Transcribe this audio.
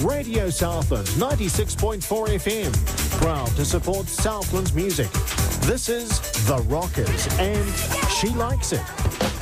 Radio Southland 96.4 FM. Proud to support Southland's music. This is The Rockers and She Likes It.